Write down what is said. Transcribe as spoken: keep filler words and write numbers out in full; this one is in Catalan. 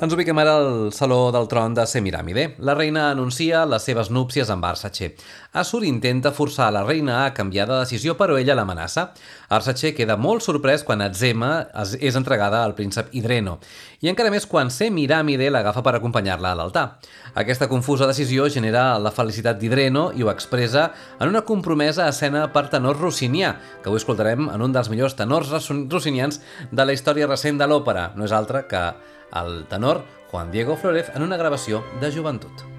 Ens ubiquem ara al Saló del Tron de Semiramide. La reina anuncia les seves núpcies amb Arsace. Assur intenta forçar la reina a canviar de decisió, però ella l'amenaça. Arsace queda molt sorprès quan Atzema és entregada al príncep Hidreno, i encara més quan Semiramide l'agafa per acompanyar-la a l'altar. Aquesta confusa decisió genera la felicitat d'Hidreno i ho expressa en una compromesa escena per tenor rossinià, que avui escoltarem en un dels millors tenors rossinians de la història recent de l'òpera. No és altre que el tenor Juan Diego Flórez en una gravació de joventut.